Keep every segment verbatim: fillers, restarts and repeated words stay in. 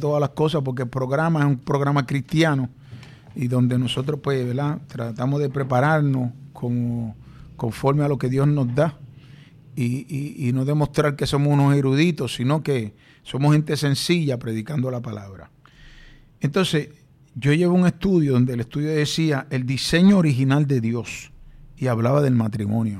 todas las cosas, porque el programa es un programa cristiano y donde nosotros, pues, ¿verdad?, tratamos de prepararnos como, conforme a lo que Dios nos da y, y, y no demostrar que somos unos eruditos, sino que somos gente sencilla predicando la palabra. Entonces, yo llevo un estudio donde el estudio decía el diseño original de Dios y hablaba del matrimonio.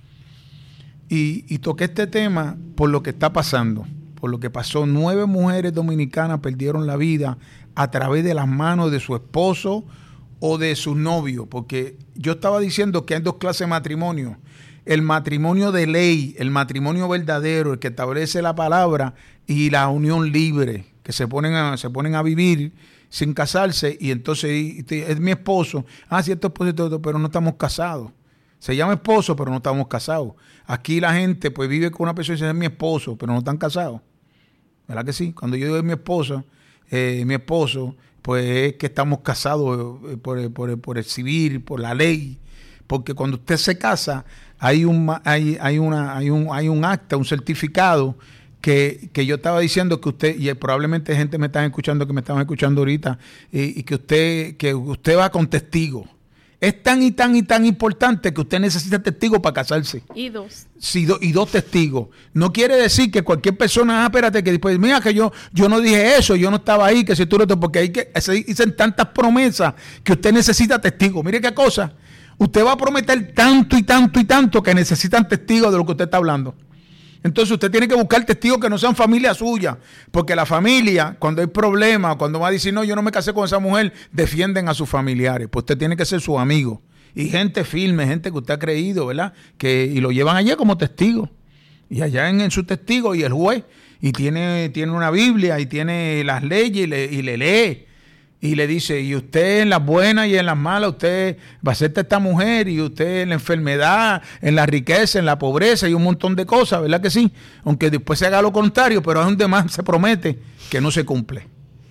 Y, y toqué este tema por lo que está pasando, por lo que pasó. Nueve mujeres dominicanas perdieron la vida a través de las manos de su esposo o de su novio, porque yo estaba diciendo que hay dos clases de matrimonio. El matrimonio de ley, el matrimonio verdadero, el que establece la palabra, y la unión libre, que se ponen a, se ponen a vivir sin casarse, y entonces es mi esposo, ah, sí, esto es esposo y todo, pero no estamos casados. Se llama esposo, pero no estamos casados. Aquí la gente pues vive con una persona y dice, es mi esposo, pero no están casados. ¿Verdad que sí? Cuando yo digo es mi esposa, eh, mi esposo, pues es que estamos casados eh, por, por, por el civil, por la ley. Porque cuando usted se casa, hay un, hay, hay una, hay un, hay un acta, un certificado que, que yo estaba diciendo que usted, y probablemente gente me está escuchando que me estaban escuchando ahorita, y, y que usted, que usted va con testigo. Es tan y tan y tan importante que usted necesita testigos para casarse. Y dos. Sí, do, y dos testigos. No quiere decir que cualquier persona, ah, espérate, que después, mira que yo, yo no dije eso, yo no estaba ahí, que si tú lo, porque hay que, se dicen tantas promesas que usted necesita testigos. Mire qué cosa. Usted va a prometer tanto y tanto y tanto que necesitan testigos de lo que usted está hablando. Entonces usted tiene que buscar testigos que no sean familia suya, porque la familia, cuando hay problemas, cuando va a decir, no, yo no me casé con esa mujer, defienden a sus familiares. Pues usted tiene que ser su amigo. Y gente firme, gente que usted ha creído, ¿verdad? Que, y lo llevan allá como testigo. Y allá en, en su testigo y el juez, y tiene, tiene una Biblia y tiene las leyes y le, y le lee. Y le dice, y usted en las buenas y en las malas, usted va a ser esta mujer, y usted en la enfermedad, en la riqueza, en la pobreza y un montón de cosas, ¿verdad que sí? Aunque después se haga lo contrario, pero es donde más se promete que no se cumple.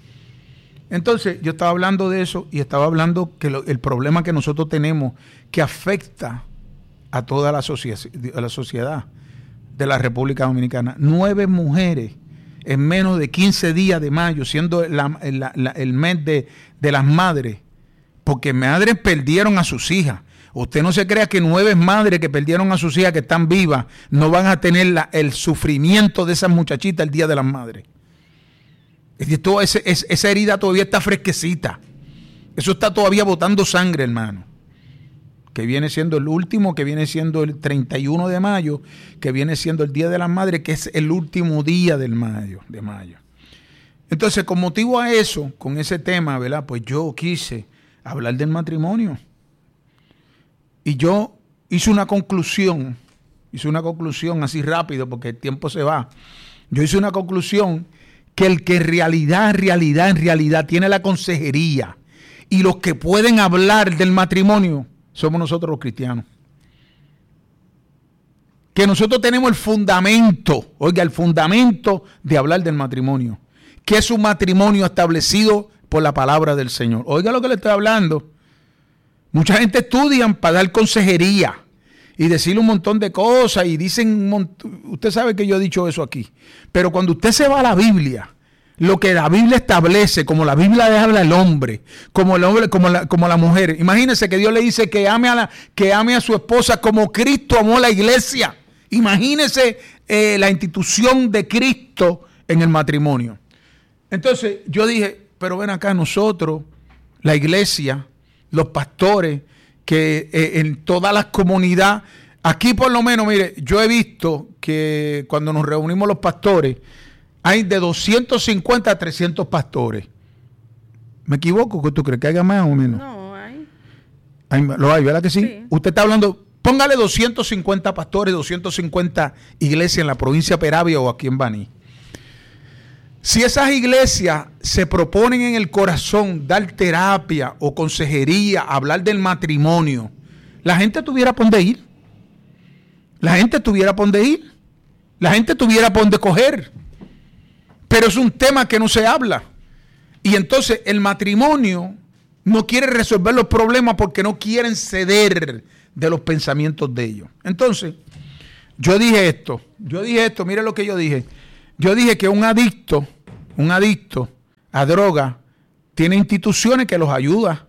Entonces, yo estaba hablando de eso y estaba hablando que lo, el problema que nosotros tenemos que afecta a toda la, socie- a la sociedad de la República Dominicana. Nueve mujeres en menos de quince días de mayo, siendo la, la, la, el mes de, de las madres, porque madres perdieron a sus hijas. Usted no se crea que nueve madres que perdieron a sus hijas que están vivas no van a tener la, el sufrimiento de esas muchachitas el día de las madres. Esto, ese, ese, esa herida todavía está fresquecita. Eso está todavía botando sangre, hermano. Que viene siendo el último, que viene siendo el treinta y uno de mayo, que viene siendo el Día de las Madres, que es el último día del mayo, de mayo. Entonces, con motivo a eso, con ese tema, ¿verdad? Pues yo quise hablar del matrimonio. Y yo hice una conclusión, hice una conclusión así rápido, porque el tiempo se va. Yo hice una conclusión que el que en realidad, en realidad, en realidad tiene la consejería y los que pueden hablar del matrimonio somos nosotros los cristianos. Que nosotros tenemos el fundamento, oiga, el fundamento de hablar del matrimonio, que es un matrimonio establecido por la palabra del Señor. Oiga lo que le estoy hablando. Mucha gente estudia para dar consejería y decirle un montón de cosas y dicen, un montón, usted sabe que yo he dicho eso aquí, pero cuando usted se va a la Biblia, lo que la Biblia establece, como la Biblia habla al hombre, como el hombre, como la, como la mujer. Imagínense que Dios le dice que ame a la, que ame a su esposa como Cristo amó a la iglesia. Imagínense eh, la institución de Cristo en el matrimonio. Entonces yo dije, pero ven acá, nosotros, la iglesia, los pastores, que eh, en todas las comunidades, aquí por lo menos, mire, yo he visto que cuando nos reunimos los pastores, hay de doscientos cincuenta a trescientos pastores. ¿Me equivoco? ¿Tú crees que haya más o menos? No, hay. hay lo hay, ¿verdad que sí? Sí. Usted está hablando, póngale doscientos cincuenta pastores, doscientos cincuenta iglesias en la provincia de Peravia o aquí en Baní. Si esas iglesias se proponen en el corazón dar terapia o consejería, hablar del matrimonio, la gente tuviera por dónde ir. La gente tuviera por dónde ir. La gente tuviera por dónde coger. Pero es un tema que no se habla. Y entonces el matrimonio no quiere resolver los problemas porque no quieren ceder de los pensamientos de ellos. Entonces, yo dije esto. Yo dije esto, mire lo que yo dije. Yo dije que un adicto, un adicto a droga, tiene instituciones que los ayudan.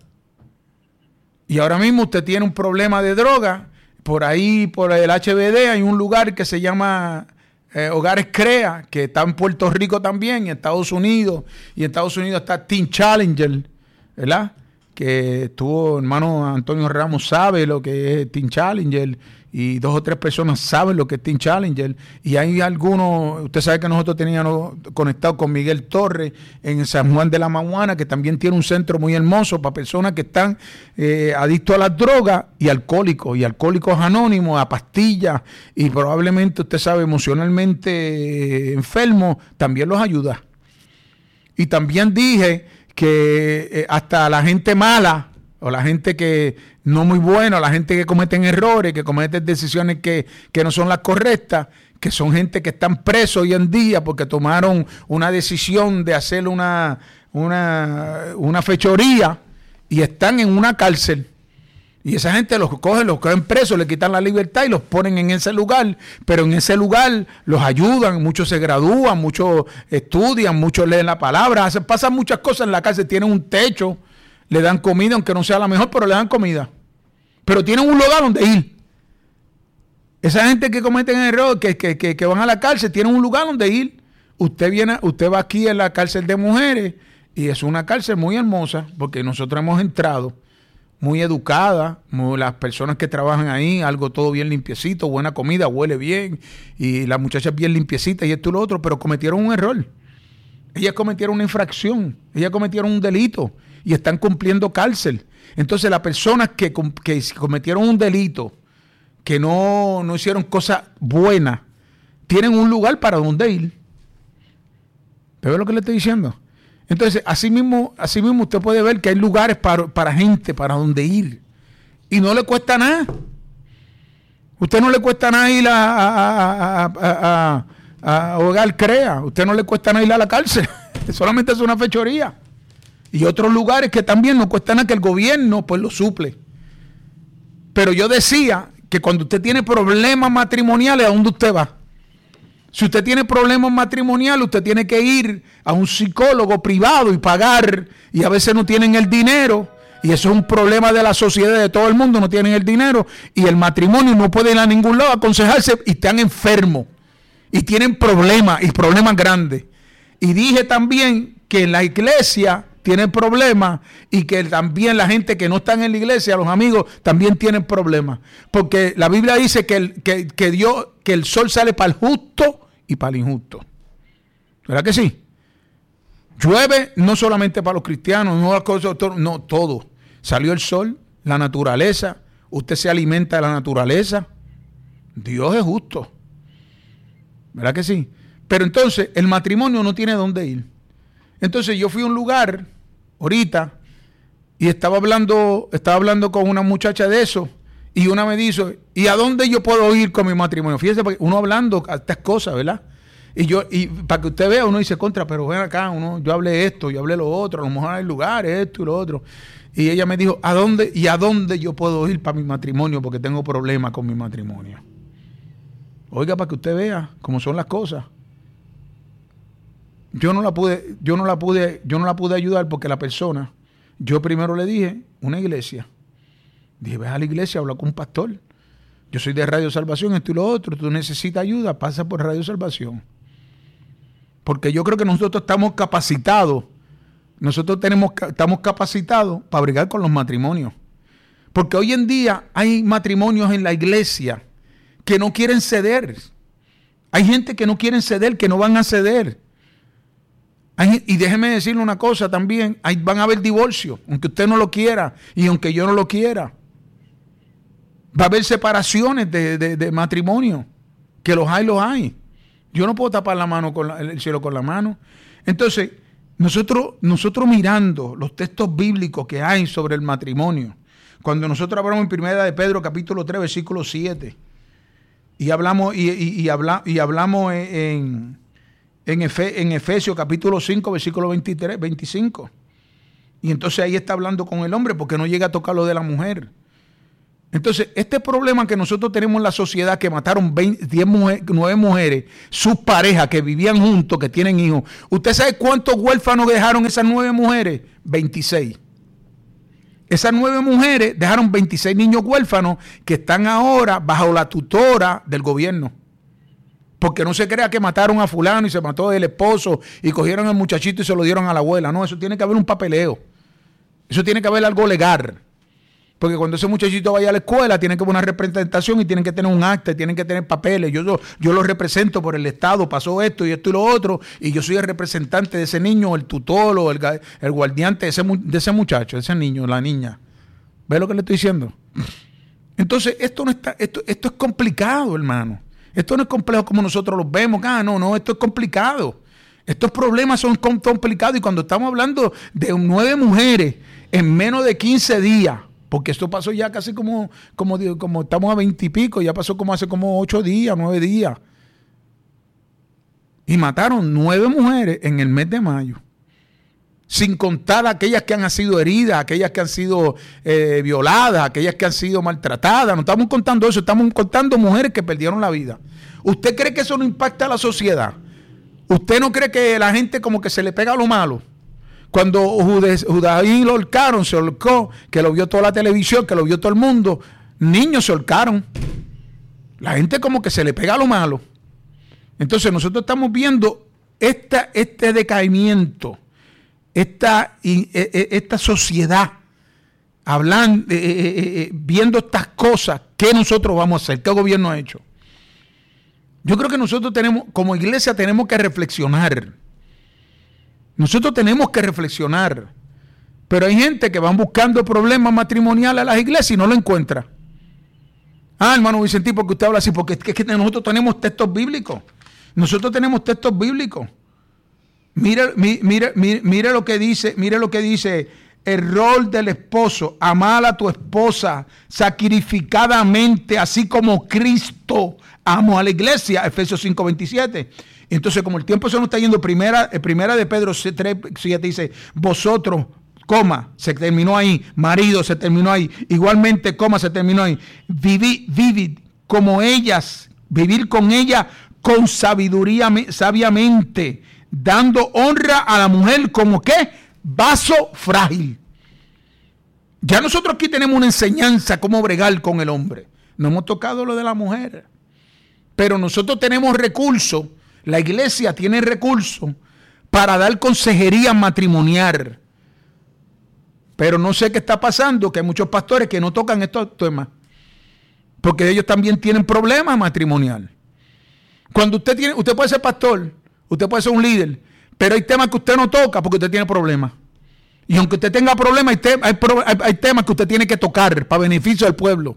Y ahora mismo usted tiene un problema de droga, por ahí, por el H B D, hay un lugar que se llama eh, Hogares Crea, que está en Puerto Rico también, en Estados Unidos, y en Estados Unidos está Teen Challenger, ¿verdad? Que estuvo, hermano Antonio Ramos sabe lo que es Teen Challenger, y dos o tres personas saben lo que es Teen Challenger, y hay algunos, usted sabe que nosotros teníamos conectado con Miguel Torres en San Juan de la Maguana, que también tiene un centro muy hermoso para personas que están eh, adictos a las drogas y alcohólicos, y alcohólicos anónimos, a pastillas, y probablemente usted sabe emocionalmente eh, enfermos, también los ayuda. Y también dije que eh, hasta la gente mala, o la gente que no muy buena, la gente que cometen errores, que cometen decisiones que, que no son las correctas, que son gente que están presos hoy en día porque tomaron una decisión de hacer una, una, una fechoría y están en una cárcel. Y esa gente los cogen, los cogen presos, le quitan la libertad y los ponen en ese lugar, pero en ese lugar los ayudan, muchos se gradúan, muchos estudian, muchos leen la palabra, hacen, pasan muchas cosas en la cárcel, tienen un techo, le dan comida, aunque no sea la mejor, pero le dan comida. Pero tienen un lugar donde ir. Esa gente que cometen errores, que, que, que, que van a la cárcel, tienen un lugar donde ir. Usted viene, usted va aquí a la cárcel de mujeres y es una cárcel muy hermosa porque nosotros hemos entrado muy educada, muy, las personas que trabajan ahí, algo todo bien limpiecito, buena comida, huele bien y las muchachas bien limpiecitas y esto y lo otro, pero cometieron un error. Ellas cometieron una infracción, ellas cometieron un delito y están cumpliendo cárcel. Entonces las personas que, que cometieron un delito, que no, no hicieron cosas buenas, tienen un lugar para donde ir. ¿Ve lo que le estoy diciendo? Entonces, así mismo, así mismo usted puede ver que hay lugares para, para gente, para donde ir. Y no le cuesta nada. Usted no le cuesta nada ir a, a, a, a, a, a Hogar Crea. Usted no le cuesta nada ir a la cárcel. Solamente es una fechoría. Y otros lugares que también no cuesta nada, que el gobierno pues lo suple. Pero yo decía que cuando usted tiene problemas matrimoniales, ¿a dónde usted va? Si usted tiene problemas matrimoniales, usted tiene que ir a un psicólogo privado y pagar, y a veces no tienen el dinero, y eso es un problema de la sociedad, de todo el mundo, no tienen el dinero, y el matrimonio no puede ir a ningún lado a aconsejarse, y están enfermos, y tienen problemas, y problemas grandes. Y dije también que en la iglesia tienen problemas, y que también la gente que no está en la iglesia, los amigos, también tienen problemas. Porque la Biblia dice que el, que, que Dios, que el sol sale para el justo y para el injusto. ¿Verdad que sí? Llueve no solamente para los cristianos, no, no todo. Salió el sol, la naturaleza, usted se alimenta de la naturaleza. Dios es justo. ¿Verdad que sí? Pero entonces el matrimonio no tiene dónde ir. Entonces yo fui a un lugar ahorita y estaba hablando, estaba hablando con una muchacha de eso y una me dijo, ¿y a dónde yo puedo ir con mi matrimonio? Fíjese, porque uno hablando a estas cosas, ¿verdad? Y yo, y para que usted vea, uno dice contra, pero ven acá, uno, yo hablé esto, yo hablé lo otro, a lo mejor hay lugares, esto y lo otro. Y ella me dijo, ¿a dónde y a dónde yo puedo ir para mi matrimonio? Porque tengo problemas con mi matrimonio. Oiga, para que usted vea cómo son las cosas. Yo no la pude, yo no la pude, yo no la pude ayudar porque la persona, yo primero le dije, una iglesia. Dije, ve a la iglesia, habla con un pastor. Yo soy de Radio Salvación, esto y lo otro. Tú necesitas ayuda, pasa por Radio Salvación. Porque yo creo que nosotros estamos capacitados. Nosotros tenemos, estamos capacitados para bregar con los matrimonios. Porque hoy en día hay matrimonios en la iglesia que no quieren ceder. Hay gente que no quieren ceder, que no van a ceder. Hay, y déjeme decirle una cosa también, hay, van a haber divorcios, aunque usted no lo quiera y aunque yo no lo quiera. Va a haber separaciones de, de, de matrimonio, que los hay, los hay. Yo no puedo tapar la mano con la, el cielo con la mano. Entonces, nosotros, nosotros mirando los textos bíblicos que hay sobre el matrimonio, cuando nosotros hablamos en Primera de Pedro, capítulo tres, versículo siete, y hablamos, y, y, y, habla, y hablamos en, en, Efe, en Efesios, capítulo cinco, versículo veintitrés, veinticinco. Y entonces ahí está hablando con el hombre porque no llega a tocar lo de la mujer. Entonces, este problema que nosotros tenemos en la sociedad, que mataron veinte, diez mujeres, nueve mujeres, sus parejas que vivían juntos, que tienen hijos. ¿Usted sabe cuántos huérfanos dejaron esas nueve mujeres? veintiséis. Esas nueve mujeres dejaron veintiséis niños huérfanos que están ahora bajo la tutora del gobierno. Porque no se crea que mataron a fulano y se mató el esposo y cogieron al muchachito y se lo dieron a la abuela. No, eso tiene que haber un papeleo. Eso tiene que haber algo legal. Porque cuando ese muchachito vaya a la escuela, tiene que haber una representación y tienen que tener un acta, y tienen que tener papeles. Yo, yo, yo lo represento por el Estado, pasó esto y esto y lo otro, y yo soy el representante de ese niño, el tutor o el, el guardiante de ese, de ese muchacho, de ese niño, la niña. ¿Ve lo que le estoy diciendo? Entonces, esto no está, esto, esto es complicado, hermano. Esto no es complejo como nosotros lo vemos. Ah, no, no, esto es complicado. Estos problemas son complicados, y cuando estamos hablando de nueve mujeres en menos de quince días, porque esto pasó ya casi como, como, como estamos a veinte y pico, ya pasó como hace como ocho días, nueve días. Y mataron nueve mujeres en el mes de mayo. Sin contar aquellas que han sido heridas, aquellas que han sido eh, violadas, aquellas que han sido maltratadas. No estamos contando eso, estamos contando mujeres que perdieron la vida. ¿Usted cree que eso no impacta a la sociedad? ¿Usted no cree que la gente como que se le pega a lo malo? Cuando Judaí lo ahorcaron, se ahorcó, que lo vio toda la televisión, que lo vio todo el mundo, niños se ahorcaron. La gente como que se le pega a lo malo. Entonces nosotros estamos viendo esta, este decaimiento, esta, esta sociedad, hablando, eh, eh, eh, viendo estas cosas. ¿Qué nosotros vamos a hacer? ¿Qué el gobierno ha hecho? Yo creo que nosotros tenemos, como iglesia, tenemos que reflexionar. Nosotros tenemos que reflexionar. Pero hay gente que van buscando problemas matrimoniales a las iglesias y no lo encuentra. Ah, hermano Vicentí, porque usted habla así, porque es que nosotros tenemos textos bíblicos. Nosotros tenemos textos bíblicos. Mire, mire, mire, mire lo que dice, mire lo que dice el rol del esposo: amar a tu esposa sacrificadamente, así como Cristo amó a la iglesia, Efesios cinco veintisiete. Entonces, como el tiempo se nos está yendo, primera, primera de Pedro tres siete dice: vosotros, coma, se terminó ahí, marido, se terminó ahí, igualmente, coma, se terminó ahí, vivid, vivid como ellas, vivir con ella con sabiduría, sabiamente, dando honra a la mujer como ¿qué? Vaso frágil. Ya nosotros aquí tenemos una enseñanza cómo bregar con el hombre. No hemos tocado lo de la mujer, pero nosotros tenemos recursos. La iglesia tiene recursos para dar consejería matrimonial. Pero no sé qué está pasando, que hay muchos pastores que no tocan estos temas, porque ellos también tienen problemas matrimoniales. Cuando usted tiene, usted puede ser pastor, usted puede ser un líder, pero hay temas que usted no toca porque usted tiene problemas. Y aunque usted tenga problemas, hay, te, hay, hay, hay temas que usted tiene que tocar para beneficio del pueblo.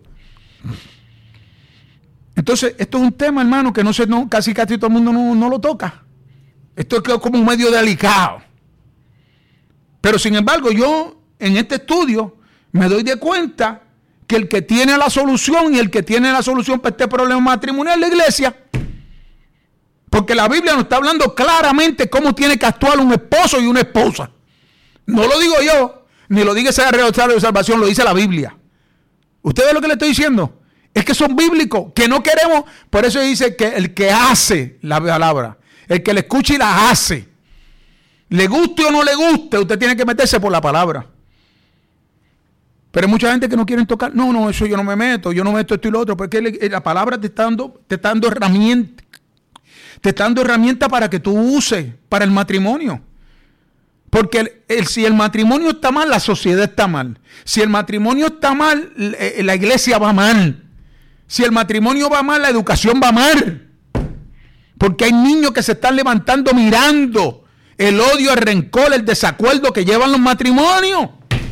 Entonces, esto es un tema, hermano, que no se, no, casi casi todo el mundo no, no lo toca. Esto es como un medio delicado. Pero sin embargo, yo en este estudio me doy de cuenta que el que tiene la solución y el que tiene la solución para este problema matrimonial es la iglesia. Porque la Biblia nos está hablando claramente cómo tiene que actuar un esposo y una esposa. No lo digo yo, ni lo dice esa Rosario de Salvación, lo dice la Biblia. ¿Usted ve lo que le estoy diciendo? Es que son bíblicos, que no queremos. Por eso dice que el que hace la palabra, el que le escucha y la hace, le guste o no le guste, usted tiene que meterse por la palabra. Pero hay mucha gente que no quieren tocar. No, no, eso yo no me meto, yo no meto esto y lo otro, porque la palabra te está dando, te está dando herramientas. Te está dando herramientas para que tú uses para el matrimonio. Porque el, el, si el matrimonio está mal, la sociedad está mal. Si el matrimonio está mal, la iglesia va mal. Si el matrimonio va mal, la educación va mal. Porque hay niños que se están levantando mirando el odio, el rencor, el desacuerdo que llevan los matrimonios.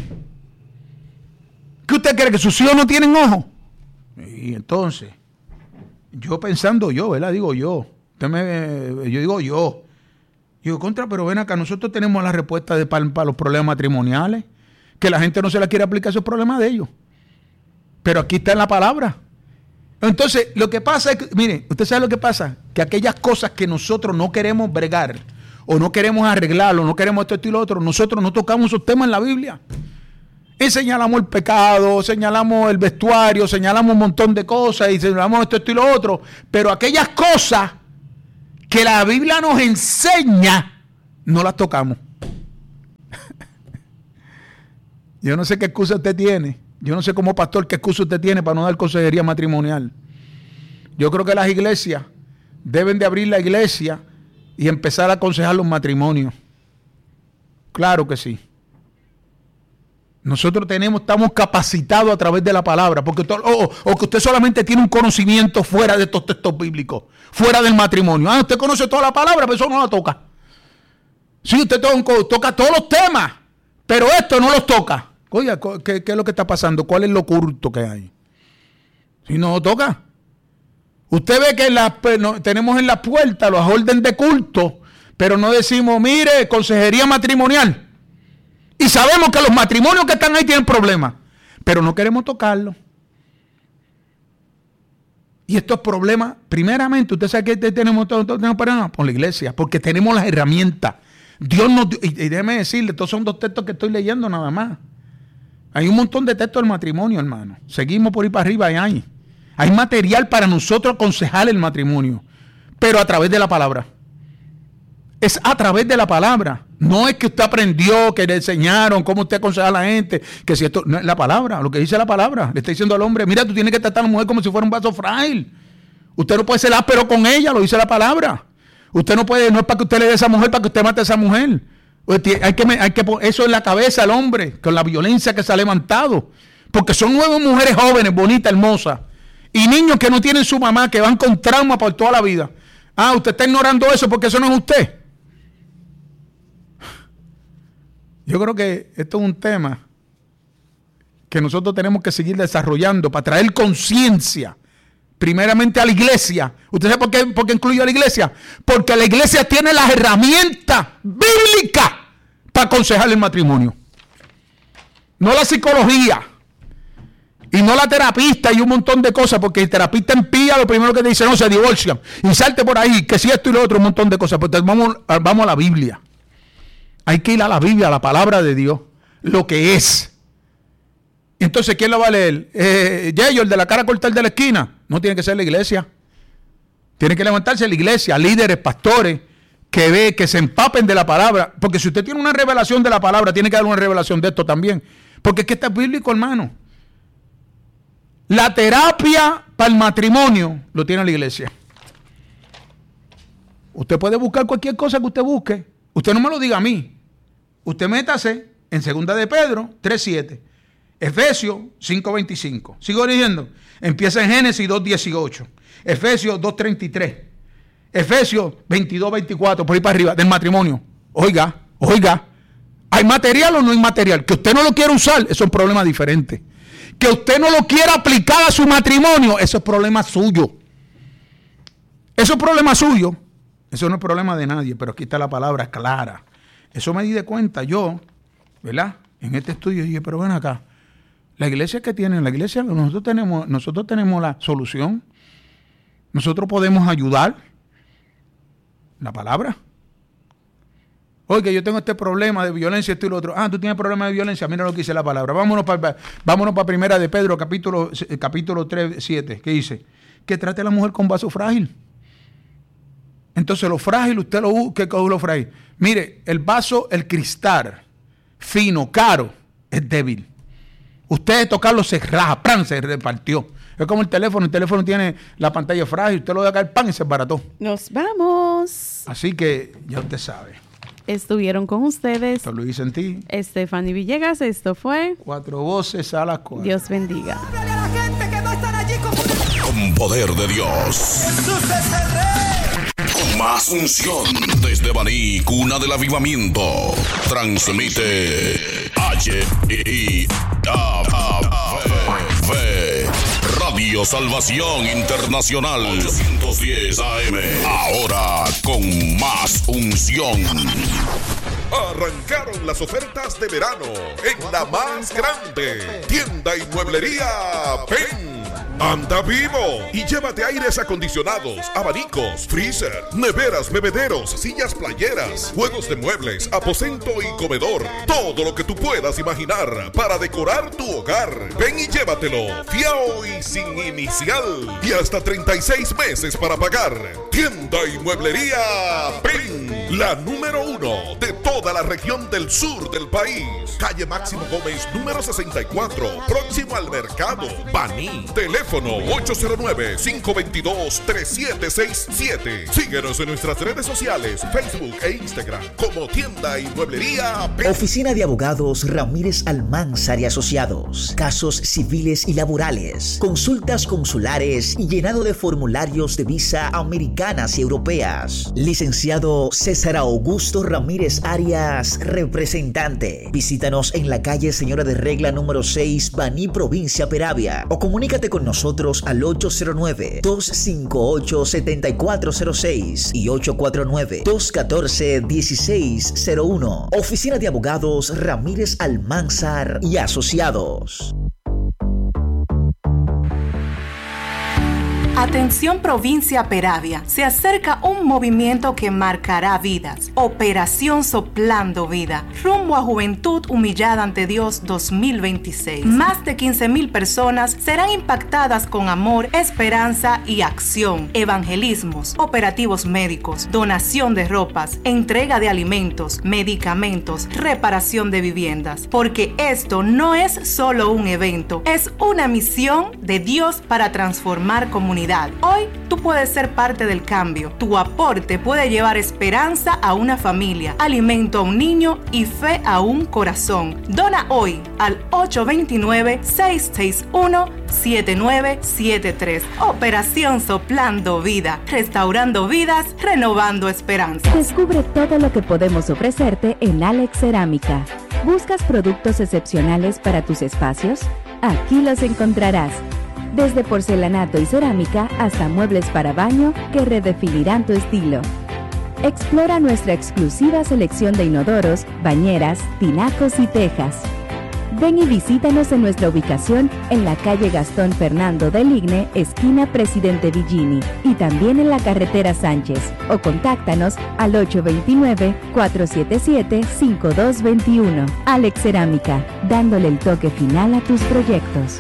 ¿Qué usted cree? ¿Que sus hijos no tienen ojos? Y entonces, yo pensando yo, ¿verdad? Digo yo. Usted me, yo digo yo. Digo, contra, pero ven acá, nosotros tenemos la respuesta de, para, para los problemas matrimoniales. Que la gente no se la quiere aplicar, esos problemas de ellos. Pero aquí está en la palabra. Entonces, lo que pasa es que, mire, usted sabe lo que pasa, que aquellas cosas que nosotros no queremos bregar, o no queremos arreglarlo, no queremos esto, esto y lo otro, nosotros no tocamos esos temas en la Biblia. Y señalamos el pecado, señalamos el vestuario, señalamos un montón de cosas y señalamos esto, esto y lo otro. Pero aquellas cosas que la Biblia nos enseña, no las tocamos. Yo no sé qué excusa usted tiene. Yo no sé como pastor qué excusa usted tiene para no dar consejería matrimonial. Yo creo que las iglesias deben de abrir la iglesia y empezar a aconsejar los matrimonios. Claro que sí. Nosotros tenemos, estamos capacitados a través de la palabra, porque usted, o, o que usted solamente tiene un conocimiento fuera de estos textos bíblicos, fuera del matrimonio. Ah, usted conoce toda la palabra, pero eso no la toca. Sí, usted toca, toca todos los temas, pero esto no los toca. Oiga, ¿qué, ¿qué es lo que está pasando? ¿Cuál es lo oculto que hay? Si no lo toca. Usted ve que en la, no, tenemos en la puerta los órdenes de culto, pero no decimos, mire, consejería matrimonial. Y sabemos que los matrimonios que están ahí tienen problemas, pero no queremos tocarlo. Y estos problemas, primeramente, usted sabe que tenemos todos tenemos problemas por la iglesia, porque tenemos las herramientas. Dios nos dio, y, y déjeme decirle, estos son dos textos que estoy leyendo nada más. Hay un montón de textos del matrimonio, hermano. Seguimos por ahí para arriba y hay. Hay material para nosotros aconsejar el matrimonio, pero a través de la palabra. Es a través de la palabra. No es que usted aprendió, que le enseñaron cómo usted aconseja a la gente, que si esto no es la palabra, lo que dice la palabra. Le está diciendo al hombre, mira, tú tienes que tratar a la mujer como si fuera un vaso frágil. Usted no puede ser áspero con ella, lo dice la palabra. Usted no puede, no es para que usted le dé a esa mujer, para que usted mate a esa mujer. Hay que, hay que poner eso en la cabeza al hombre, con la violencia que se ha levantado. Porque son nueve mujeres jóvenes, bonitas, hermosas. Y niños que no tienen su mamá, que van con trauma por toda la vida. Ah, usted está ignorando eso porque eso no es usted. Yo creo que esto es un tema que nosotros tenemos que seguir desarrollando para traer conciencia, primeramente a la iglesia. ¿Usted sabe por qué, por qué incluyo a la iglesia? Porque la iglesia tiene las herramientas bíblicas para aconsejar el matrimonio. No la psicología. Y no la terapista y un montón de cosas, porque el terapista empía lo primero que te dice, no, se divorcian. Y salte por ahí, que si esto y lo otro, un montón de cosas. Pues vamos, vamos a la Biblia. Hay que ir a la Biblia, a la palabra de Dios, lo que es. Entonces, ¿quién lo va a leer? Eh, Yayo, el de la cara corta, el de la esquina. No tiene que ser la iglesia. Tiene que levantarse la iglesia, líderes, pastores, que ve, que se empapen de la palabra. Porque si usted tiene una revelación de la palabra, tiene que dar una revelación de esto también. Porque es que esto es bíblico, hermano. La terapia para el matrimonio lo tiene la iglesia. Usted puede buscar cualquier cosa que usted busque. Usted no me lo diga a mí. Usted métase en segunda de Pedro tres siete. Efesios cinco veinticinco. Sigo diciendo. Empieza en Génesis dos dieciocho. Efesios dos treinta y tres. Efesios veintidós veinticuatro. Por ahí para arriba. Del matrimonio. Oiga, oiga. ¿Hay material o no hay material? Que usted no lo quiera usar, eso es un problema diferente. Que usted no lo quiera aplicar a su matrimonio, eso es problema suyo. Eso es problema suyo. Eso no es problema de nadie, pero aquí está la palabra clara. Eso me di de cuenta yo, ¿verdad? En este estudio dije, pero ven acá. La iglesia que tiene, la iglesia, nosotros tenemos, nosotros tenemos la solución. Nosotros podemos ayudar. La palabra. Oye, yo tengo este problema de violencia, esto y lo otro. Ah, tú tienes problema de violencia. Mira lo que dice la palabra. Vámonos para vámonos para primera de Pedro, capítulo, capítulo tres, siete. ¿Qué dice? Que trate a la mujer con vaso frágil. Entonces, lo frágil, usted lo ¿qué es lo frágil? Mire, el vaso, el cristal, fino, caro, es débil. Usted tocarlo se raja, ¡pran! Se repartió. Es como el teléfono. El teléfono tiene la pantalla frágil. Usted lo deja caer, pan y se barató. Nos vamos. Así que ya usted sabe. Estuvieron con ustedes Esto lo hice en ti. Stephanie Villegas. Esto fue Cuatro voces a las cuatro. Dios bendiga. Con poder de Dios. Con más unción. Desde Baní, cuna del avivamiento. Transmite H I A Radio Salvación Internacional ochocientos diez A M. Ahora con más unción. Arrancaron las ofertas de verano en la más grande tienda y mueblería Pen. ¡Anda vivo! Y llévate aires acondicionados, abanicos, freezer, neveras, bebederos, sillas playeras, juegos de muebles, aposento y comedor. Todo lo que tú puedas imaginar para decorar tu hogar. Ven y llévatelo. Fiao y sin inicial. Y hasta treinta y seis meses para pagar. Tienda y mueblería Pen. La número uno de toda la región del sur del país. Calle Máximo Gómez, número sesenta y cuatro. Próximo al mercado. Baní. Teléfono ocho cero nueve, cinco dos dos, tres siete seis siete. Síguenos en nuestras redes sociales, Facebook e Instagram como Tienda y Mueblería Pen. Oficina de Abogados Ramírez Almanzar y Asociados. Casos civiles y laborales. Consultas consulares y llenado de formularios de visa americanas y europeas. Licenciado César Augusto Ramírez Arias, representante. Visítanos en la calle Señora de Regla número seis, Baní, provincia Peravia. O comunícate con nosotros al ocho cero nueve, dos cinco ocho, siete cuatro cero seis y ocho cuatro nueve, dos uno cuatro, uno seis cero uno. Oficina de Abogados Ramírez Almanzar y Asociados. Atención provincia Peravia, se acerca un movimiento que marcará vidas. Operación Soplando Vida, rumbo a Juventud Humillada ante Dios dos mil veintiséis. Más de quince mil personas serán impactadas con amor, esperanza y acción. Evangelismos, operativos médicos, donación de ropas, entrega de alimentos, medicamentos, reparación de viviendas. Porque esto no es solo un evento, es una misión de Dios para transformar comunidades. Hoy tú puedes ser parte del cambio. Tu aporte puede llevar esperanza a una familia, alimento a un niño y fe a un corazón. Dona hoy al ocho dos nueve, seis seis uno, siete nueve siete tres. Operación Soplando Vida, restaurando vidas, renovando esperanzas. Descubre todo lo que podemos ofrecerte en Alex Cerámica. ¿Buscas productos excepcionales para tus espacios? Aquí los encontrarás. Desde porcelanato y cerámica hasta muebles para baño que redefinirán tu estilo. Explora nuestra exclusiva selección de inodoros, bañeras, tinacos y tejas. Ven y visítanos en nuestra ubicación en la calle Gastón Fernando del Igne, esquina Presidente Villini, y también en la carretera Sánchez, o contáctanos al ocho dos nueve, cuatro siete siete, cinco dos dos uno. Alex Cerámica, dándole el toque final a tus proyectos.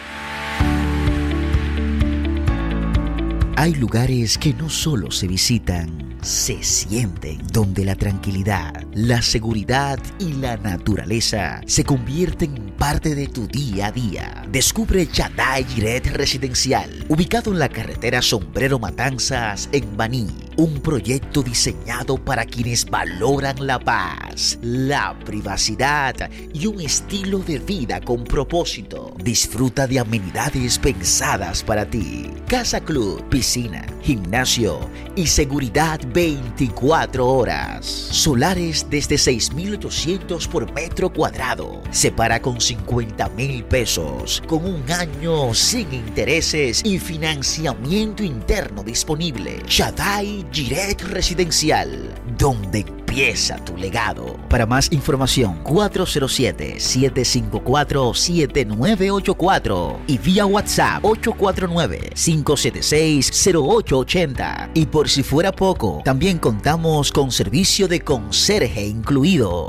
Hay lugares que no solo se visitan, se sienten, donde la tranquilidad, la seguridad y la naturaleza se convierten en parte de tu día a día. Descubre Shaddai Jiret Residencial, ubicado en la carretera Sombrero Matanzas en Baní. Un proyecto diseñado para quienes valoran la paz, la privacidad y un estilo de vida con propósito. Disfruta de amenidades pensadas para ti. Casa Club, piscina, gimnasio y seguridad veinticuatro horas. Solares desde seis mil ochocientos por metro cuadrado. Se paga con cincuenta mil pesos, con un año sin intereses y financiamiento interno disponible. Shaddai Jiret Residencial, donde empieza tu legado. Para más información, cuatro cero siete, siete cinco cuatro, siete nueve ocho cuatro y vía WhatsApp ocho cuatro nueve, cinco siete seis, cero ocho ocho cero. Y por si fuera poco, también contamos con servicio de conserje incluido.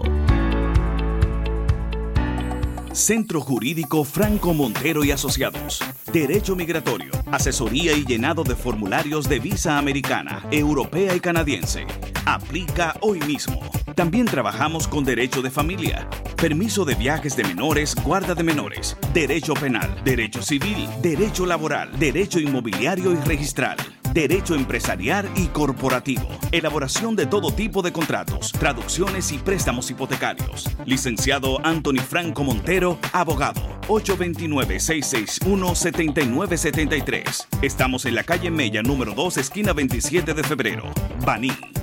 Centro Jurídico Franco Montero y Asociados. Derecho migratorio, asesoría y llenado de formularios de visa americana, europea y canadiense. Aplica hoy mismo. También trabajamos con derecho de familia, permiso de viajes de menores, guarda de menores, derecho penal, derecho civil, derecho laboral, derecho inmobiliario y registral, derecho empresarial y corporativo, elaboración de todo tipo de contratos, traducciones y préstamos hipotecarios. Licenciado Anthony Franco Montero, abogado. ocho dos nueve, seis seis uno, siete nueve siete tres. Estamos en la calle Mella número dos, esquina veintisiete de febrero, Baní.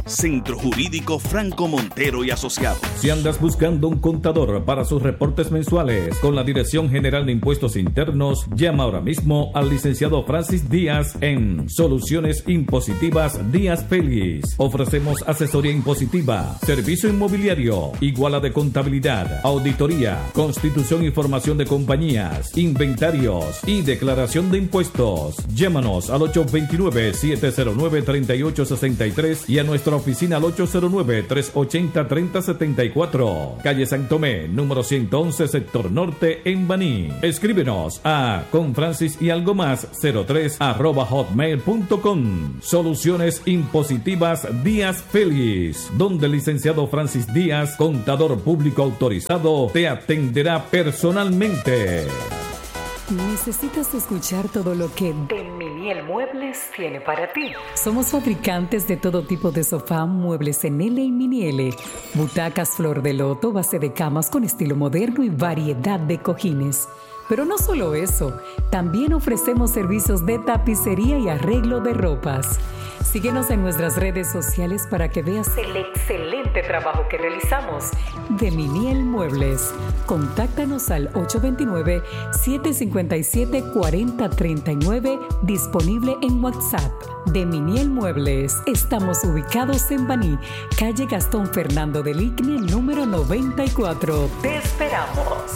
Centro Jurídico Franco Montero y Asociados. Si andas buscando un contador para sus reportes mensuales con la Dirección General de Impuestos Internos, llama ahora mismo al licenciado Francis Díaz en Soluciones Impositivas Díaz Félix. Ofrecemos asesoría impositiva, servicio inmobiliario, iguala de contabilidad, auditoría, constitución y formación de compañías, inventarios y declaración de impuestos. Llámanos al ocho dos nueve, siete cero nueve, tres ocho seis tres y a nuestra oficina al ocho cero nueve, tres ocho cero, tres cero siete cuatro. Calle San Tomé, número ciento once, sector norte, en Baní. Escríbenos a confrancis y algo más cero tres arroba hotmail punto com. Soluciones Impositivas Díaz Félix, donde el licenciado Francis Díaz, contador público autorizado, te atenderá personalmente. ¿Necesitas escuchar todo lo que De Miniel Muebles tiene para ti? Somos fabricantes de todo tipo de sofá, muebles en L y mini L, butacas flor de loto, base de camas con estilo moderno y variedad de cojines. Pero no solo eso, también ofrecemos servicios de tapicería y arreglo de ropas. Síguenos en nuestras redes sociales para que veas el excelente trabajo que realizamos. De Miniel Muebles. Contáctanos al ocho dos nueve, siete cinco siete, cuatro cero tres nueve, disponible en WhatsApp. De Miniel Muebles. Estamos ubicados en Baní, calle Gastón Fernando del Igne, número noventa y cuatro. Te esperamos.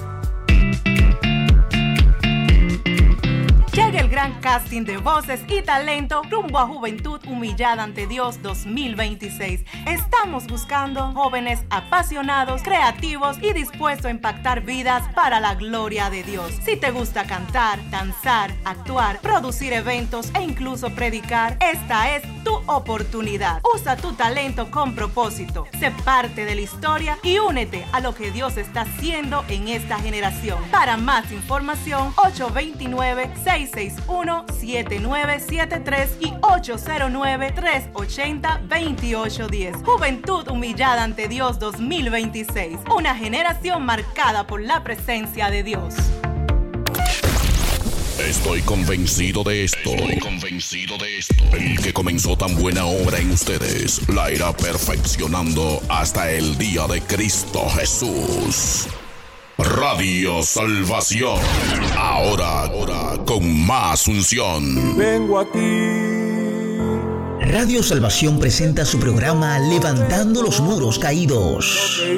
Llega el gran casting de voces y talento rumbo a Juventud Humillada ante Dios dos mil veintiséis. Estamos buscando jóvenes apasionados, creativos y dispuestos a impactar vidas para la gloria de Dios. Si te gusta cantar, danzar, actuar, producir eventos e incluso predicar, esta es tu oportunidad. Usa tu talento con propósito. Sé parte de la historia y únete a lo que Dios está haciendo en esta generación. Para más información, ocho dos nueve, seis seis uno, siete nueve siete tres y ocho cero nueve, tres ocho cero, dos ocho uno cero. Juventud Humillada ante Dios dos mil veintiséis. Una generación marcada por la presencia de Dios. Estoy convencido de esto. Estoy convencido de esto. El que comenzó tan buena obra en ustedes la irá perfeccionando hasta el día de Cristo Jesús. Radio Salvación. Ahora, ahora con más unción. Vengo a ti. Radio Salvación presenta su programa Levantando los Muros Caídos.